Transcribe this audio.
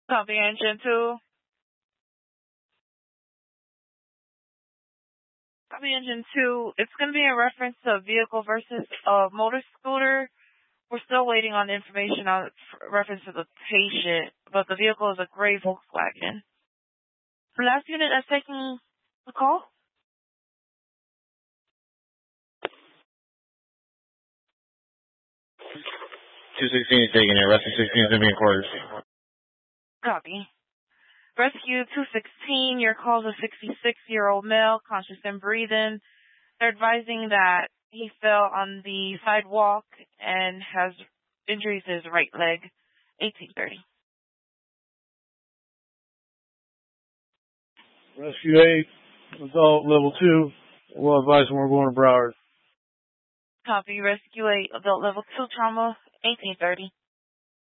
Copy engine 2. Copy engine 2. It's going to be in reference to a vehicle versus a motor scooter. We're still waiting on information on reference to the patient, but the vehicle is a gray Volkswagen. Last unit that's taking the call? 216 is taking it. Rescue 16 is going to be in quarters. Copy. Rescue 216, your call is a 66-year-old male, conscious and breathing. They're advising that he fell on the sidewalk and has injuries to his right leg. 1830. Rescue 8, adult level 2. Well advised when we're going to Broward. Copy. Rescue 8, adult level 2 trauma. 1830.